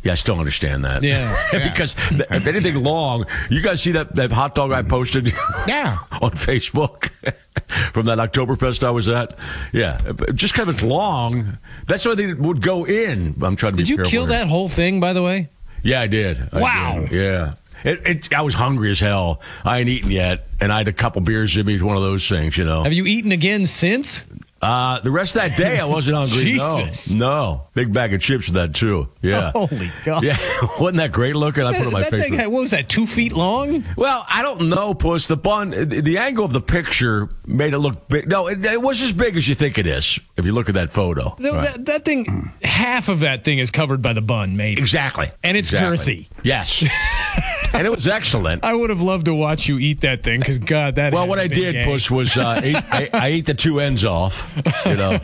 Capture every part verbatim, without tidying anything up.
Yeah, I still understand that. Yeah. Because th- if anything long, you guys see that, that hot dog I posted Yeah. on Facebook from that Oktoberfest I was at? Yeah. Just because it's long, that's why they would go in. I'm trying to be Did you careful kill here. that whole thing, by the way? Yeah, I did. I Wow. did. Yeah. It, it, I was hungry as hell. I ain't eaten yet, and I had a couple beers in me. One of those things, you know. Have you eaten again since? Uh, the rest of that day, I wasn't hungry. Jesus. No, no. Big bag of chips with that, too. Yeah. Holy God. Yeah. Wasn't that great looking? I put it on my that Facebook. thing, had- what was that, two feet long? Well, I don't know, Puss. The bun, the, the angle of the picture made it look big. No, it, it was as big as you think it is if you look at that photo. Th- Right. That, that thing, half of that thing is covered by the bun, maybe. Exactly. And it's Exactly. girthy. Yes. And it was excellent. I would have loved to watch you eat that thing because, God, that Well, had what a I big did, gang. Puss, was uh, ate, I, I ate the two ends off, you know.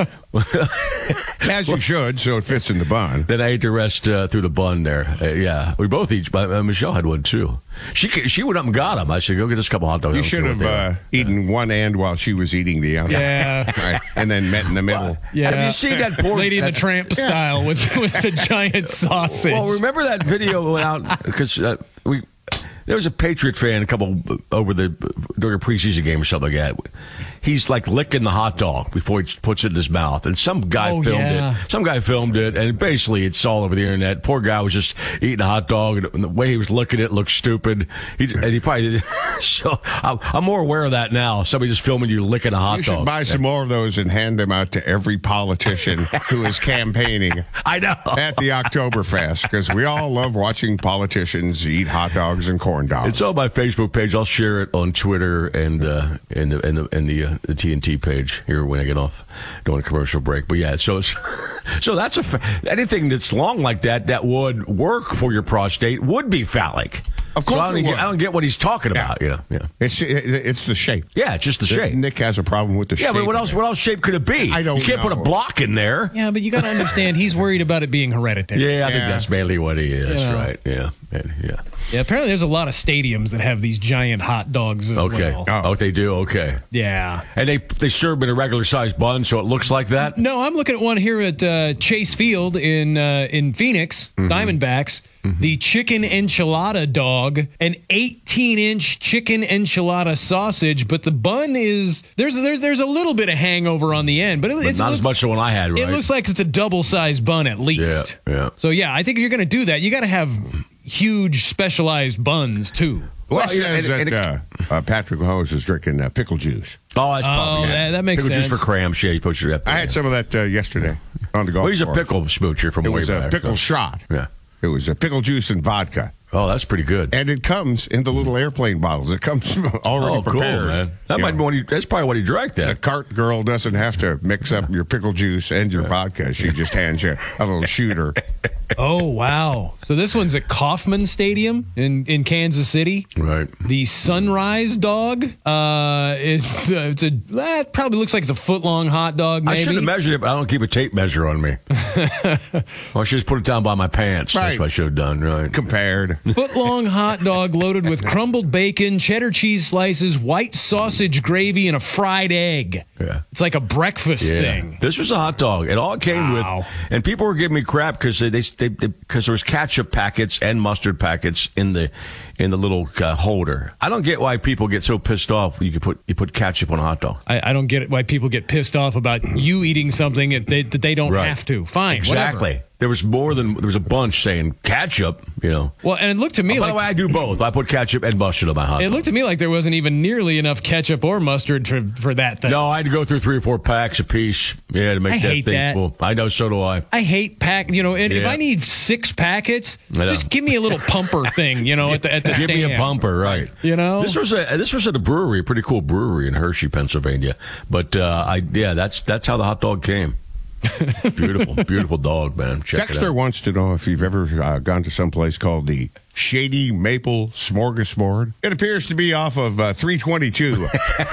As you should, so it fits in the bun. Then I ate the rest uh, through the bun there. Uh, yeah, we both each. Uh, Michelle had one too. She she went up and got them. I said, "Go get us a couple hot dogs." You should have uh, eaten one end while she was eating the other. Yeah. Right. And then met in the middle. Yeah. Have you seen that poor Lady in the that- Tramp style with, with the giant sausage? Well, remember that video went out because uh, we there was a Patriot fan a couple over the during a preseason game or something like that. He's like licking the hot dog before he puts it in his mouth, and some guy Oh, filmed yeah. it. Some guy filmed it, and basically it's all over the internet. Poor guy was just eating a hot dog, and the way he was looking at it looked stupid. He and he probably did. So I'm, I'm more aware of that now. Somebody just filming you licking a hot You dog. should buy some more of those and hand them out to every politician who is campaigning I know. at the Oktoberfest, because we all love watching politicians eat hot dogs and corn dogs. It's on my Facebook page. I'll share it on Twitter and uh, and the and the and the, uh, the T N T page here when I get off doing a commercial break. But yeah, so it's, so that's a fa- anything that's long like that that would work for your prostate would be phallic. Of course So I, don't it get, would. I don't get what he's talking about. You know, yeah, It's it's the shape. yeah, it's just the shape. Nick has a problem with the Yeah, shape. but what of else? it. What else shape could it be? I don't You can't put a know. block in there. yeah, but you got to understand he's worried about it being hereditary. Yeah, I think Yeah. that's mainly what he is. Yeah. Right? Yeah, and- yeah. Yeah, apparently there's a lot of stadiums that have these giant hot dogs as Okay. well. Oh, they do. Okay. Yeah. And they they serve them in a regular sized bun, so it looks like that. No, I'm looking at one here at uh, Chase Field in uh, in Phoenix, Mm-hmm. Diamondbacks. The chicken enchilada dog, an eighteen inch chicken enchilada sausage, but the bun is there's there's there's a little bit of hangover on the end, but, it, But it's not look- as much as the one I had. Right? It looks like it's a double sized bun at least. Yeah, yeah. So yeah, I think if you're going to do that, you got to have huge specialized buns too. Well, Well, it yeah, says and- that and uh, uh, Patrick Mahomes is drinking uh, pickle juice. Oh, that's Oh, probably that- that makes pickle sense. juice for cramps. Yeah, you push it up. I had some of that uh, yesterday on the golf Well, he's a course. pickle smoocher from It way was a back. pickle so- shot. Yeah. It was a pickle juice and vodka. Oh, that's pretty good. And it comes in the little airplane bottles. It comes already Oh, cool, prepared. man. That You might know, be what he. That's probably what he drank. The That. cart girl doesn't have to mix up your pickle juice and your vodka. She just hands you a little shooter. Oh wow! So this one's at Kauffman Stadium in, in Kansas City. Right. The Sunrise Dog uh, is uh, it's a that probably looks like it's a foot long hot dog. Maybe I should have measured it, but I don't keep a tape measure on me. Well, I should just put it down by my pants. That's Right. what I should have done. Right. Compared. foot long hot dog loaded with crumbled bacon, cheddar cheese slices, white sausage gravy, and a fried egg. Yeah. It's like a breakfast Yeah. thing. This was a hot dog. It all came Wow. with, and people were giving me crap because they, they, they, because there was ketchup packets and mustard packets in the, in the little uh, holder. I don't get why people get so pissed off. You could put you put ketchup on a hot dog. I, I don't get it why people get pissed off about you eating something that they, that they don't Right. have to. Fine, Exactly. whatever. There was more than there was a bunch saying ketchup. You know. Well, and it looked to me Oh, by like the way, I do both. I put ketchup and mustard on my hot it dog. looked to me like there wasn't even nearly enough ketchup or mustard for, for that thing. No, I had to go through three or four packs a piece. Yeah, to make I that hate thing that. full. I know, so do I. I hate pack. You know, and if Yeah. I need six packets, I know. just give me a little pumper thing. You know, at the at the Give stand. me a pumper, right? You know? this was a this was at a brewery, a pretty cool brewery in Hershey, Pennsylvania. But uh, I yeah, that's that's how the hot dog came. Beautiful, beautiful dog, man. Check it Dexter out. wants to know if you've ever uh, gone to some place called the Shady Maple Smorgasbord. It appears to be off of uh, three twenty-two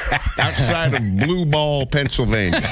outside of Blue Ball, Pennsylvania.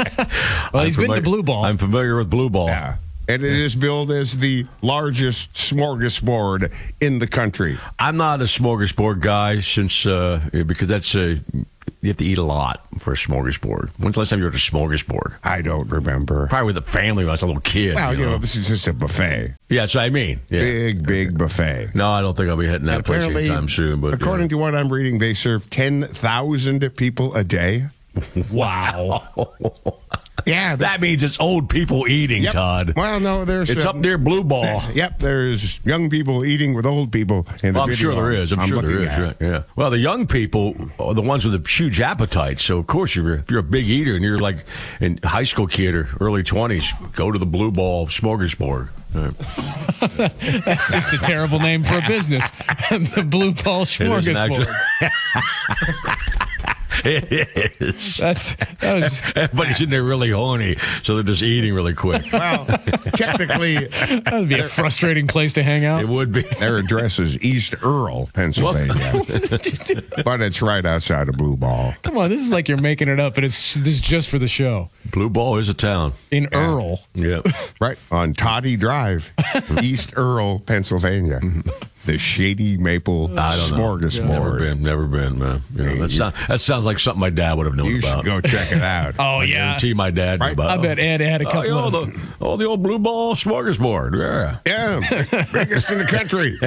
Well, he's I'm been to familiar- Blue Ball. I'm familiar with Blue Ball. Yeah. And it is billed as the largest smorgasbord in the country. I'm not a smorgasbord guy since uh, because that's a you have to eat a lot for a smorgasbord. When's the last time you were at a smorgasbord? I don't remember. Probably with the family when I was a little kid. Well, you you know, know, this is just a buffet. yeah, that's what I mean. Yeah. Big, big buffet. No, I don't think I'll be hitting that place Apparently, anytime soon. But according yeah. to what I'm reading, they serve ten thousand people a day. Wow. Yeah. that means it's old people eating, Yep. Todd. Well, no, there's... It's uh, up near Blue Ball. Yep, there's young people eating with old people in the Well, I'm video sure there is. I'm, sure there looking is. at. Right? Yeah. Well, the young people are the ones with the huge appetites. So, of course, you're, if you're a big eater and you're like in high school kid or early twenties, go to the Blue Ball smorgasbord. Right. That's just a terrible name for a business. The Blue Ball It isn't Smorgasbord. actually- It is. That's that was Everybody's in there really horny, so they're just eating really quick. Well, technically, that would be a frustrating place to hang out. It would be. their address is East Earl, Pennsylvania. But it's right outside of Blue Ball. Come on, this is like you're making it up, but it's this is just for the show. Blue Ball is a town. In Earl. Yeah. Right on Toddy Drive, East Earl, Pennsylvania. The Shady Maple I don't know. Smorgasbord. Never been, never been, man. You know, Hey, that, you- sound, that sounds like something my dad would have known You about. should go check it out. Oh I yeah. guarantee my dad knew Right. about. I bet Ed had a Oh, couple yeah, of the, oh, the old Blue Ball smorgasbord. Yeah. Yeah, biggest in the country.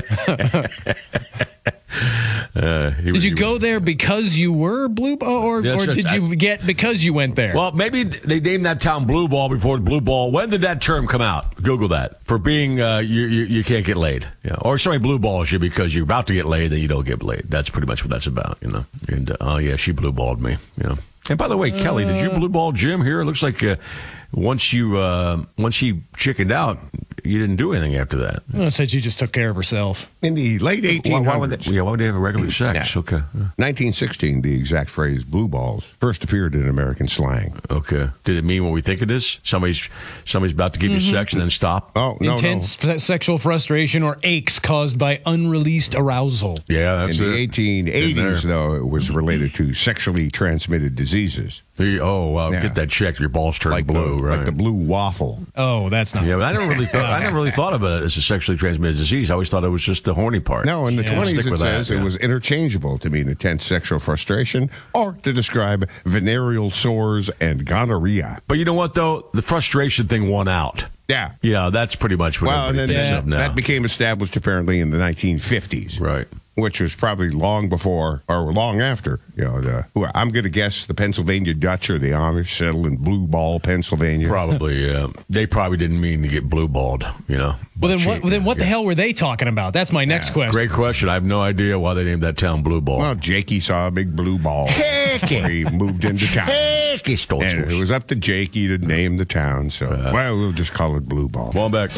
Uh, he Did was- you he go was- there because you were Blue Ball, or, Yeah, or sure. did you get because you went there? Well, maybe they named that town Blue Ball before Blue Ball. When did that term come out? Google that. For being, uh, you, you you can't get laid. Yeah. Or sorry, Blue Balls you because you're about to get laid, then you don't get laid. That's pretty much what that's about, you know. And, uh, oh, yeah, she blue balled me, you know. And by the way, Kelly, did you blue ball Jim here? It looks like uh, once you, uh, once he chickened out, you didn't do anything after that. I said you just took care of herself. In the late Why, eighteen why, would hundreds, they, yeah, why would they have a regular sex? Yeah. Okay. nineteen sixteen, the exact phrase blue balls first appeared in American slang. Okay. Did it mean what we think it is? Somebody's somebody's about to give you sex and then stop? Oh, no, Intense f- sexual frustration or aches caused by unreleased arousal. Yeah, no. that's In the it. eighteen eighties, In there. though, it was related to sexually transmitted diseases. He- oh, well, Yeah. get that checked. Your balls turn Like, blue, the, right? like the blue waffle. Oh, that's not. Yeah, but I never really thought I never really thought of it as a sexually transmitted disease. I always thought it was just the horny part. No, in the Yeah. twenties, Stick it with that, says yeah. it was interchangeable to mean intense sexual frustration or to describe venereal sores and gonorrhea. But you know what though? The frustration thing won out. Yeah. Yeah, that's pretty much what Well, and then everybody thinks that, of now. that became established apparently in the nineteen fifties. right. Which was probably long before or long after, you know, the, well, I'm going to guess the Pennsylvania Dutch or the Amish settled in Blue Ball, Pennsylvania. Probably, yeah. They probably didn't mean to get blue balled, you know. Well, then what? shape, Well, then what the yeah. hell were they talking about? That's my next question. Great question. I have no idea why they named that town Blue Ball. Well, Jakey saw a big blue ball before he moved into town. And it was up to Jakey to name the town, so, well, we'll just call it Blue Ball. Come on back.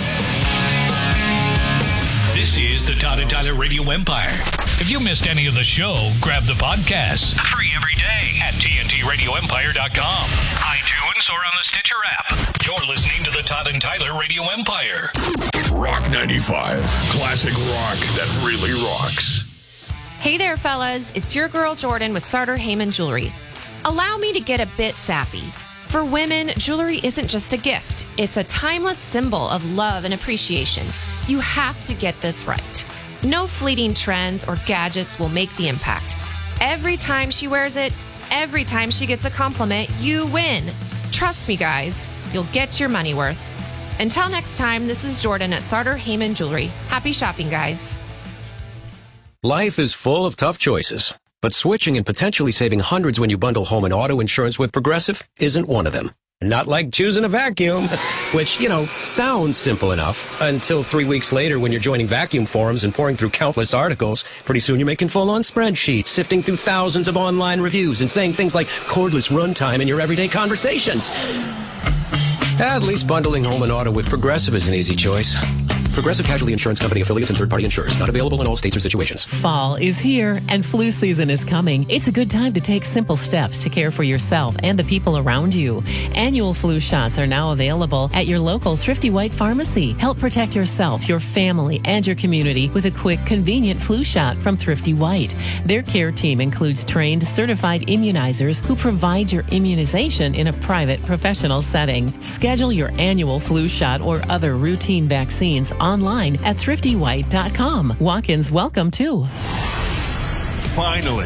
This is the Todd and Tyler Radio Empire. If you missed any of the show, grab the podcast. Free every day at T N T radio empire dot com, iTunes, or on the Stitcher app. You're listening to the Todd and Tyler Radio Empire. Rock ninety-five. Classic rock that really rocks. Hey there, fellas. It's your girl Jordan with Sartor Heyman Jewelry. Allow me to get a bit sappy. For women, jewelry isn't just a gift. It's a timeless symbol of love and appreciation. You have to get this right. No fleeting trends or gadgets will make the impact. Every time she wears it, every time she gets a compliment, you win. Trust me, guys. You'll get your money worth. Until next time, this is Jordan at Sartor Heyman Jewelry. Happy shopping, guys. Life is full of tough choices, but switching and potentially saving hundreds when you bundle home and auto insurance with Progressive isn't one of them. Not like choosing a vacuum, which, you know, sounds simple enough until three weeks later when you're joining vacuum forums and pouring through countless articles. Pretty soon you're making full-on spreadsheets, sifting through thousands of online reviews and saying things like cordless runtime in your everyday conversations. At least bundling home and auto with Progressive is an easy choice. Progressive Casualty Insurance Company affiliates and third-party insurers. Not available in all states or situations. Fall is here and flu season is coming. It's a good time to take simple steps to care for yourself and the people around you. Annual flu shots are now available at your local Thrifty White pharmacy. Help protect yourself, your family, and your community with a quick, convenient flu shot from Thrifty White. Their care team includes trained, certified immunizers who provide your immunization in a private, professional setting. Schedule your annual flu shot or other routine vaccines online at thrifty white dot com. Walk-ins welcome too. Finally,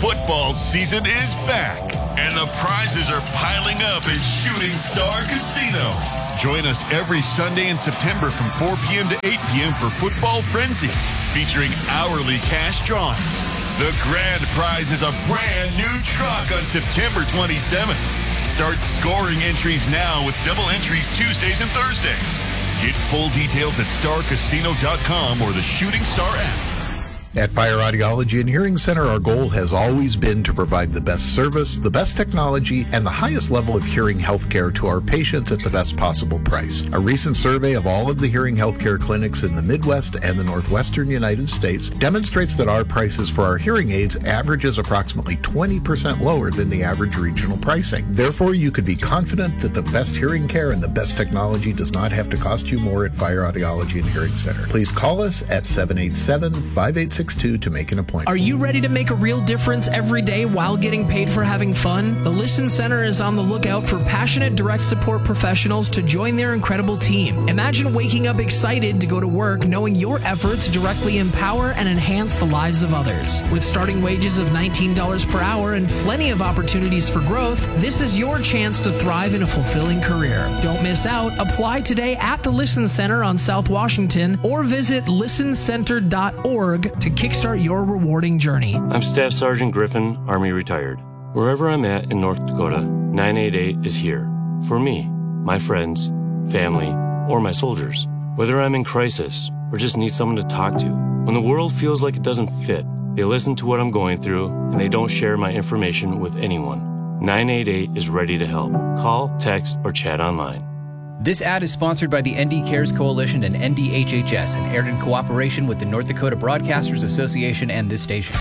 Football season is back, and the prizes are piling up at Shooting Star Casino. Join us every Sunday in September from four p.m. to eight p.m. for Football Frenzy, featuring hourly cash drawings. The grand prize is a brand new truck on September twenty-seventh. Start scoring entries now with double entries Tuesdays and Thursdays. Get full details at star casino dot com or the Shooting Star app. At Fire Audiology and Hearing Center, our goal has always been to provide the best service, the best technology, and the highest level of hearing health care to our patients at the best possible price. A recent survey of all of the hearing healthcare clinics in the Midwest and the Northwestern United States demonstrates that our prices for our hearing aids averages approximately twenty percent lower than the average regional pricing. Therefore, you could be confident that the best hearing care and the best technology does not have to cost you more at Fire Audiology and Hearing Center. Please call us at seven eight seven, five eight six two to make an appointment. Are you ready to make a real difference every day while getting paid for having fun? The Listen Center is on the lookout for passionate direct support professionals to join their incredible team. Imagine waking up excited to go to work knowing your efforts directly empower and enhance the lives of others. With starting wages of nineteen dollars per hour and plenty of opportunities for growth, this is your chance to thrive in a fulfilling career. Don't miss out. Apply today at the Listen Center on South Washington or visit listen center dot org to kickstart your rewarding journey. I'm Staff Sergeant Griffin, Army retired. Wherever I'm at in North Dakota, nine eight eight is here. For me, my friends, family, or my soldiers. Whether I'm in crisis or just need someone to talk to. When the world feels like it doesn't fit, they listen to what I'm going through and they don't share my information with anyone. nine eight eight is ready to help. Call, text, or chat online. This ad is sponsored by the N D Cares Coalition and N D H H S and aired in cooperation with the North Dakota Broadcasters Association and this station.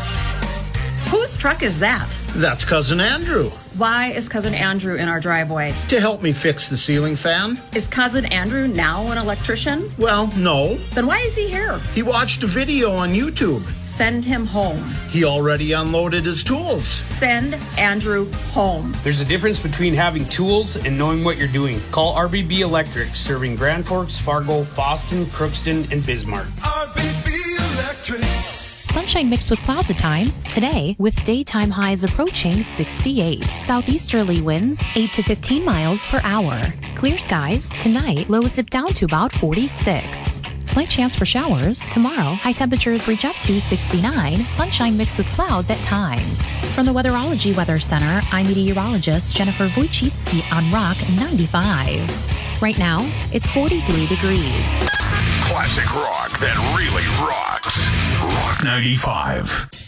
Whose truck is that? That's Cousin Andrew. Why is Cousin Andrew in our driveway? To help me fix the ceiling fan. Is Cousin Andrew now an electrician? Well, no. Then why is he here? He watched a video on YouTube. Send him home. He already unloaded his tools. Send Andrew home. There's a difference between having tools and knowing what you're doing. Call R B B Electric, serving Grand Forks, Fargo, Fosston, Crookston, and Bismarck. R B B Electric. Sunshine mixed with clouds at times. Today, with daytime highs approaching sixty-eight. Southeasterly winds eight to fifteen miles per hour. Clear skies. Tonight, lows dip down to about forty-six. Slight chance for showers. Tomorrow, high temperatures reach up to sixty-nine. Sunshine mixed with clouds at times. From the Weatherology Weather Center, I'm meteorologist Jennifer Wojcicki on Rock ninety-five. Right now, it's forty-three degrees. Classic rock that really rocks. Rock ninety-five.